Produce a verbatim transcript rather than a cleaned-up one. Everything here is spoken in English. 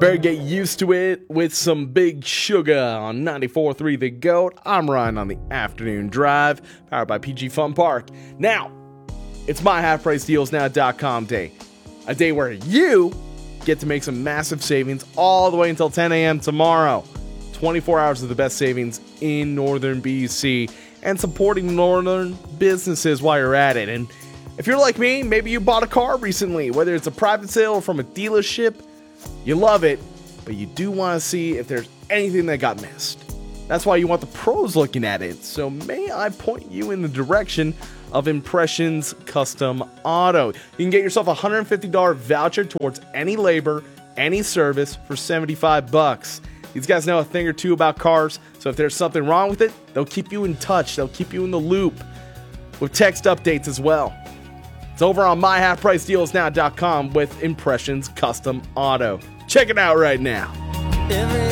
better get used to it with some Big Sugar on ninety-four point three The GOAT. I'm Ryan on the afternoon drive, powered by P G Fun Park. Now, it's my half price deals now dot com day. A day where you get to make some massive savings all the way until ten a.m. tomorrow. twenty-four hours of the best savings in northern B C and supporting northern businesses while you're at it. And if you're like me, maybe you bought a car recently, whether it's a private sale or from a dealership. You love it, but you do want to see if there's anything that got missed. That's why you want the pros looking at it. So may I point you in the direction of Impressions Custom Auto. You can get yourself a one hundred fifty dollars voucher towards any labor, any service for seventy-five bucks. These guys know a thing or two about cars, so if there's something wrong with it, they'll keep you in touch. They'll keep you in the loop with text updates as well. It's over on my half price deals now dot com with Impressions Custom Auto. Check it out right now. Every